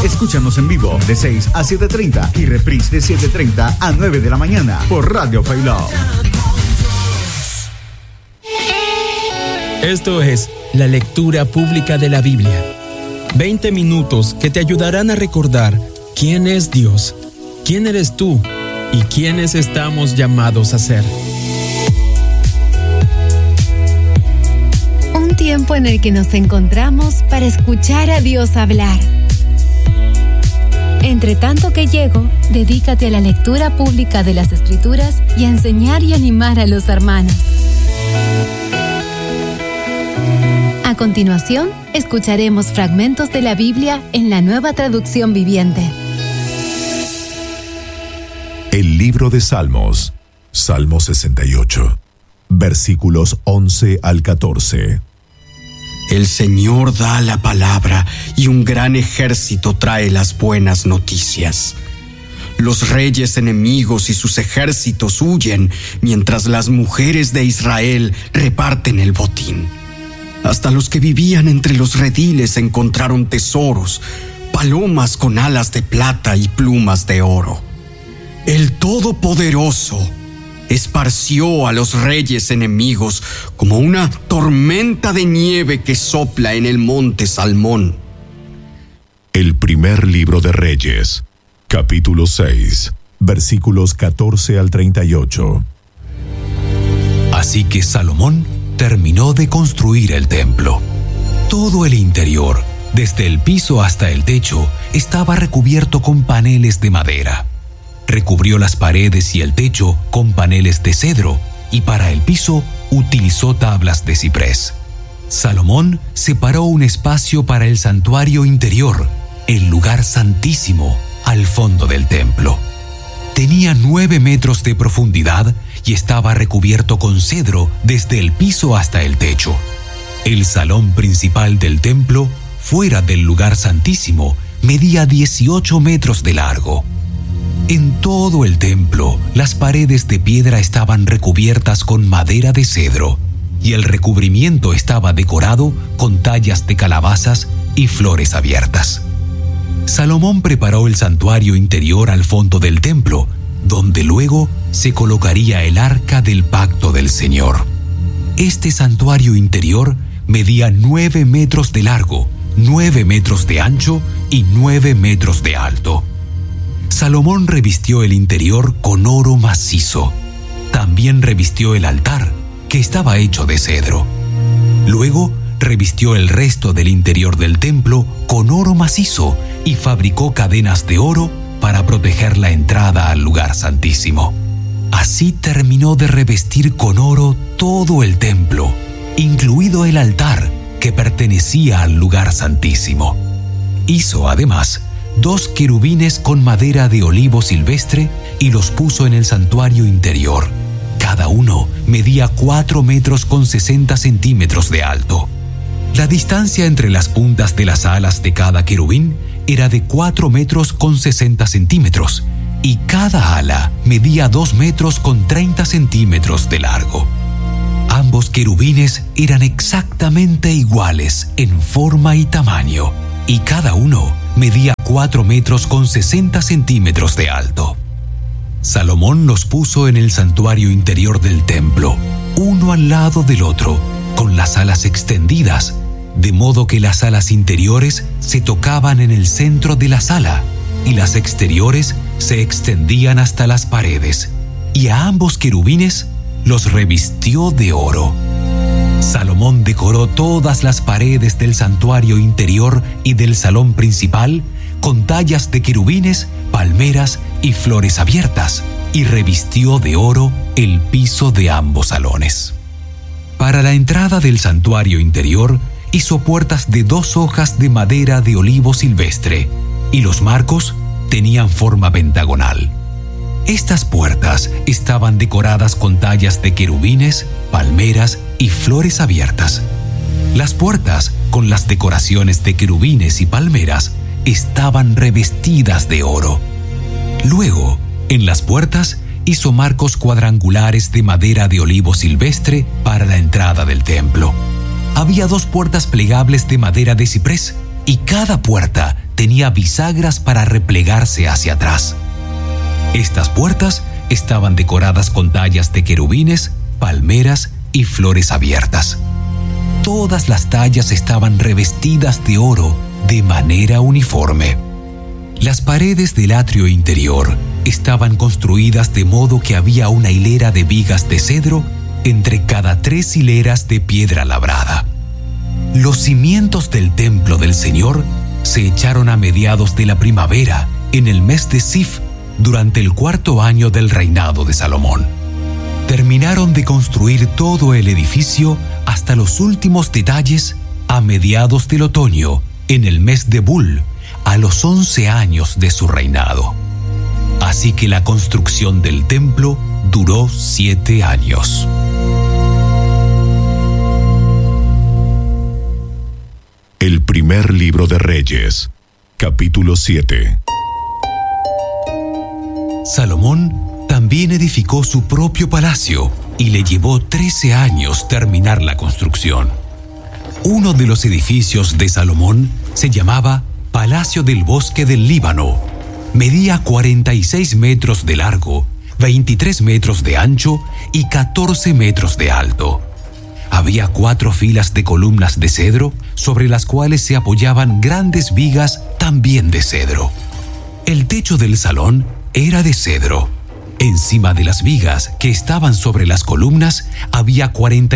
Escúchanos en vivo de 6 a 7:30 y reprise de 7:30 a 9 de la mañana por Radio Faith Love. Esto es la lectura pública de la Biblia. 20 minutos que te ayudarán a recordar quién es Dios, quién eres tú y quiénes estamos llamados a ser. Un tiempo en el que nos encontramos para escuchar a Dios hablar. Entre tanto que llego, dedícate a la lectura pública de las Escrituras y a enseñar y animar a los hermanos. A continuación, escucharemos fragmentos de la Biblia en la Nueva Traducción Viviente. El libro de Salmos, Salmo 68, versículos 11 al 14. El Señor da la palabra y un gran ejército trae las buenas noticias. Los reyes enemigos y sus ejércitos huyen mientras las mujeres de Israel reparten el botín. Hasta los que vivían entre los rediles encontraron tesoros, palomas con alas de plata y plumas de oro. El Todopoderoso esparció a los reyes enemigos como una tormenta de nieve que sopla en el monte Salmón. El primer libro de Reyes, capítulo 6, versículos 14 al 38. Así que Salomón terminó de construir el templo. Todo el interior, desde el piso hasta el techo, estaba recubierto con paneles de madera. Recubrió las paredes y el techo con paneles de cedro y para el piso utilizó tablas de ciprés. Salomón separó un espacio para el santuario interior, el lugar santísimo, al fondo del templo. Tenía 9 metros de profundidad y estaba recubierto con cedro desde el piso hasta el techo. El salón principal del templo, fuera del lugar santísimo, medía 18 metros de largo. En todo el templo, las paredes de piedra estaban recubiertas con madera de cedro, y el recubrimiento estaba decorado con tallas de calabazas y flores abiertas. Salomón preparó el santuario interior al fondo del templo, donde luego se colocaría el arca del pacto del Señor. Este santuario interior medía 9 metros de largo, 9 metros de ancho y 9 metros de alto. Salomón revistió el interior con oro macizo. También revistió el altar, que estaba hecho de cedro. Luego revistió el resto del interior del templo con oro macizo y fabricó cadenas de oro para proteger la entrada al lugar santísimo. Así terminó de revestir con oro todo el templo, incluido el altar que pertenecía al lugar santísimo. Hizo además 2 querubines con madera de olivo silvestre y los puso en el santuario interior. Cada uno medía 4 metros con 60 centímetros de alto. La distancia entre las puntas de las alas de cada querubín era de 4 metros con 60 centímetros y cada ala medía 2 metros con 30 centímetros de largo. Ambos querubines eran exactamente iguales en forma y tamaño y cada uno medía 4 metros con 60 centímetros de alto. Salomón los puso en el santuario interior del templo, uno al lado del otro, con las alas extendidas, de modo que las alas interiores se tocaban en el centro de la sala y las exteriores se extendían hasta las paredes, y a ambos querubines los revistió de oro. Salomón decoró todas las paredes del santuario interior y del salón principal con tallas de querubines, palmeras y flores abiertas, y revistió de oro el piso de ambos salones. Para la entrada del santuario interior, hizo puertas de 2 hojas de madera de olivo silvestre, y los marcos tenían forma pentagonal. Estas puertas estaban decoradas con tallas de querubines, palmeras y flores abiertas. Las puertas, con las decoraciones de querubines y palmeras, estaban revestidas de oro. Luego, en las puertas, hizo marcos cuadrangulares de madera de olivo silvestre para la entrada del templo. Había 2 puertas plegables de madera de ciprés, y cada puerta tenía bisagras para replegarse hacia atrás. Estas puertas estaban decoradas con tallas de querubines, palmeras y flores abiertas. Todas las tallas estaban revestidas de oro de manera uniforme. Las paredes del atrio interior estaban construidas de modo que había una hilera de vigas de cedro entre cada 3 hileras de piedra labrada. Los cimientos del templo del Señor se echaron a mediados de la primavera, en el mes de Sif, durante el 4º año del reinado de Salomón. Terminaron de construir todo el edificio hasta los últimos detalles a mediados del otoño, en el mes de Bul, a los 11 años de su reinado. Así que la construcción del templo duró 7 años. El primer libro de Reyes, capítulo 7. Salomón también edificó su propio palacio y le llevó 13 años terminar la construcción. Uno de los edificios de Salomón se llamaba Palacio del Bosque del Líbano. Medía 46 metros de largo, 23 metros de ancho y 14 metros de alto. Había 4 filas de columnas de cedro sobre las cuales se apoyaban grandes vigas también de cedro. El techo del salón era de cedro. Encima de las vigas que estaban sobre las columnas había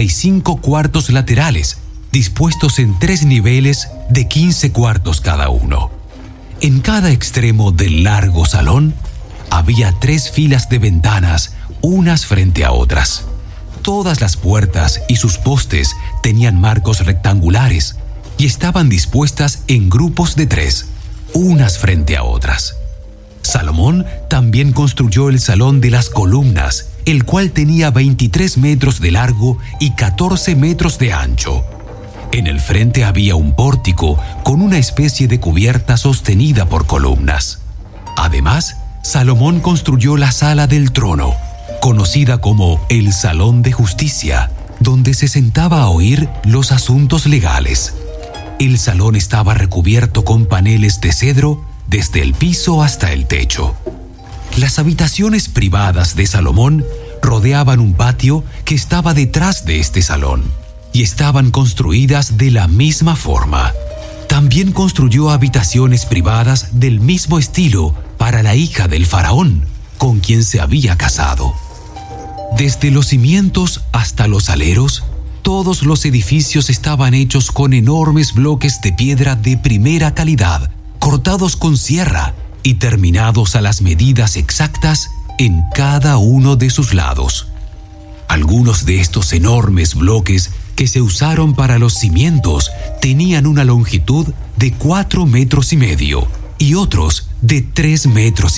45 cuartos laterales, dispuestos en 3 niveles de 15 cuartos cada uno. En cada extremo del largo salón había 3 filas de ventanas, unas frente a otras. Todas las puertas y sus postes tenían marcos rectangulares y estaban dispuestas en grupos de 3, unas frente a otras. Salomón también construyó el Salón de las Columnas, el cual tenía 23 metros de largo y 14 metros de ancho. En el frente había un pórtico con una especie de cubierta sostenida por columnas. Además, Salomón construyó la Sala del Trono, conocida como el Salón de Justicia, donde se sentaba a oír los asuntos legales. El salón estaba recubierto con paneles de cedro desde el piso hasta el techo. Las habitaciones privadas de Salomón rodeaban un patio que estaba detrás de este salón y estaban construidas de la misma forma. También construyó habitaciones privadas del mismo estilo para la hija del faraón, con quien se había casado. Desde los cimientos hasta los aleros, todos los edificios estaban hechos con enormes bloques de piedra de primera calidad, cortados con sierra y terminados a las medidas exactas en cada uno de sus lados. Algunos de estos enormes bloques que se usaron para los cimientos tenían una longitud de 4,5 metros y otros de 3,5 metros.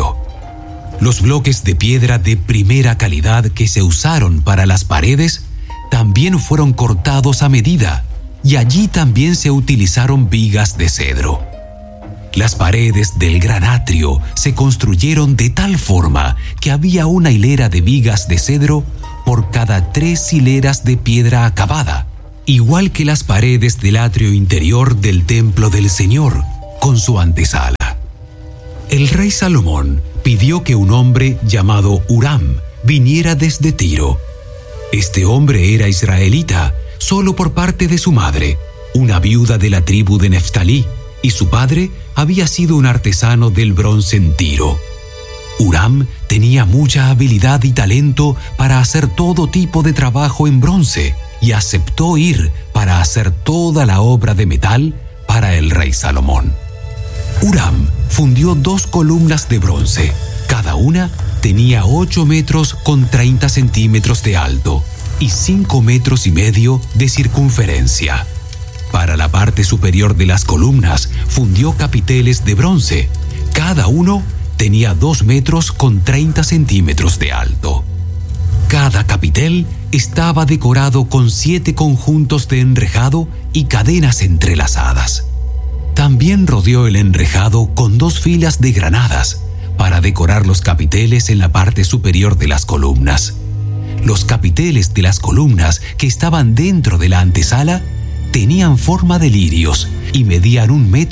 Los bloques de piedra de primera calidad que se usaron para las paredes también fueron cortados a medida y allí también se utilizaron vigas de cedro. Las paredes del gran atrio se construyeron de tal forma que había una hilera de vigas de cedro por cada 3 hileras de piedra acabada, igual que las paredes del atrio interior del templo del Señor, con su antesala. El rey Salomón pidió que un hombre llamado Huram viniera desde Tiro. Este hombre era israelita, solo por parte de su madre, una viuda de la tribu de Neftalí, y su padre había sido un artesano del bronce en Tiro. Huram tenía mucha habilidad y talento para hacer todo tipo de trabajo en bronce y aceptó ir para hacer toda la obra de metal para el rey Salomón. Huram fundió 2 columnas de bronce. Cada una tenía 8 metros con 30 centímetros de alto y 5,5 metros de circunferencia. Para la parte superior de las columnas fundió capiteles de bronce. Cada uno tenía 2 metros con 30 centímetros de alto. Cada capitel estaba decorado con 7 conjuntos de enrejado y cadenas entrelazadas. También rodeó el enrejado con 2 filas de granadas para decorar los capiteles en la parte superior de las columnas. Los capiteles de las columnas que estaban dentro de la antesala tenían forma de lirios y medían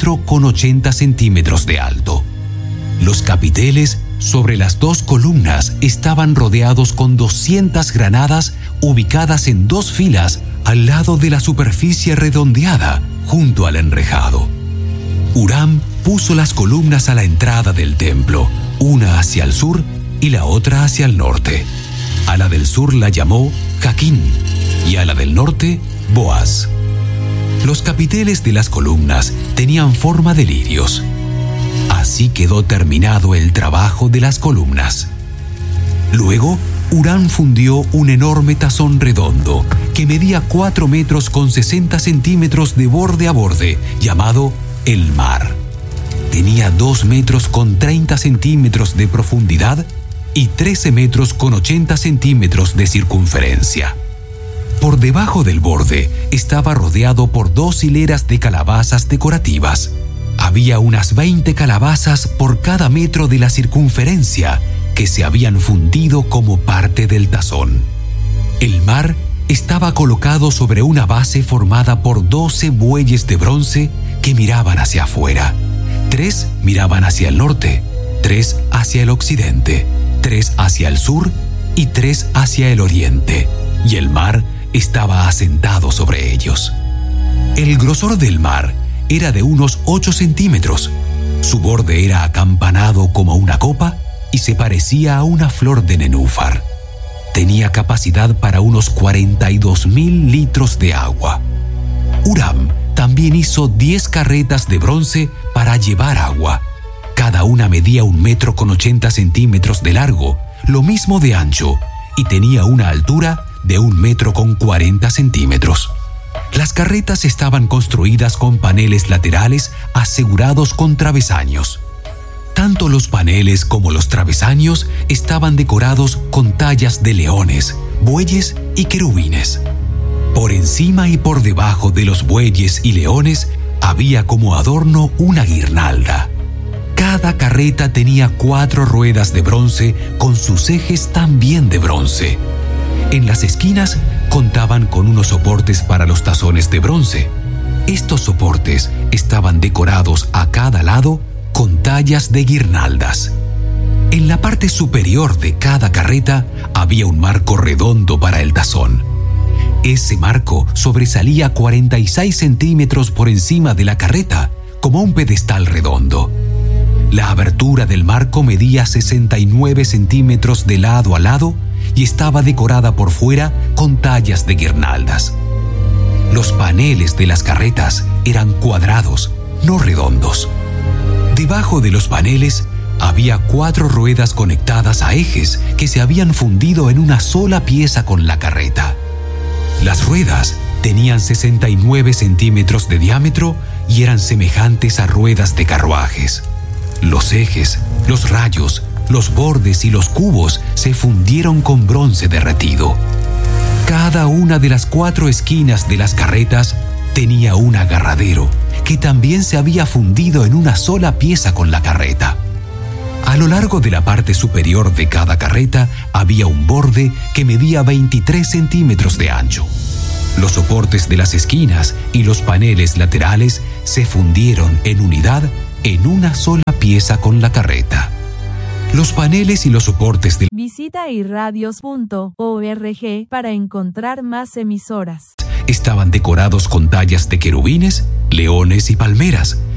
1,80 metros de alto. Los capiteles sobre las 2 columnas estaban rodeados con 200 granadas ubicadas en 2 filas al lado de la superficie redondeada junto al enrejado. Huram puso las columnas a la entrada del templo, una hacia el sur y la otra hacia el norte. A la del sur la llamó Jaquín y a la del norte Boaz. Los capiteles de las columnas tenían forma de lirios. Así quedó terminado el trabajo de las columnas. Luego, Huram fundió un enorme tazón redondo que medía 4,60 metros de borde a borde, llamado el mar. Tenía 2,30 metros de profundidad y 13,80 metros de circunferencia. Por debajo del borde estaba rodeado por 2 hileras de calabazas decorativas. Había unas 20 calabazas por cada metro de la circunferencia que se habían fundido como parte del tazón. El mar estaba colocado sobre una base formada por 12 bueyes de bronce que miraban hacia afuera. 3 miraban hacia el norte, 3 hacia el occidente, 3 hacia el sur y 3 hacia el oriente, y el mar estaba asentado sobre ellos. El grosor del mar era de unos 8 centímetros. Su borde era acampanado como una copa y se parecía a una flor de nenúfar. Tenía capacidad para unos 42,000 litros de agua. Huram también hizo 10 carretas de bronce para llevar agua. Cada una medía 1,80 metros de largo, lo mismo de ancho, y tenía una altura de 1,40 metros. Las carretas estaban construidas con paneles laterales asegurados con travesaños. Tanto los paneles como los travesaños estaban decorados con tallas de leones, bueyes y querubines. Por encima y por debajo de los bueyes y leones había como adorno una guirnalda. Cada carreta tenía 4 ruedas de bronce con sus ejes también de bronce. En las esquinas contaban con unos soportes para los tazones de bronce. Estos soportes estaban decorados a cada lado con tallas de guirnaldas. En la parte superior de cada carreta había un marco redondo para el tazón. Ese marco sobresalía 46 centímetros por encima de la carreta, como un pedestal redondo. La abertura del marco medía 69 centímetros de lado a lado y estaba decorada por fuera con tallas de guirnaldas. Los paneles de las carretas eran cuadrados, no redondos. Debajo de los paneles había 4 ruedas conectadas a ejes que se habían fundido en una sola pieza con la carreta. Las ruedas tenían 69 centímetros de diámetro y eran semejantes a ruedas de carruajes. Los ejes, los rayos, los bordes y los cubos se fundieron con bronce derretido. Cada una de las 4 esquinas de las carretas tenía un agarradero que también se había fundido en una sola pieza con la carreta. A lo largo de la parte superior de cada carreta había un borde que medía 23 centímetros de ancho. Los soportes de las esquinas y los paneles laterales se fundieron en unidad en una sola pieza con la carreta. Los paneles y los soportes de Visita irradios.org para encontrar más emisoras. Estaban decorados con tallas de querubines, leones y palmeras,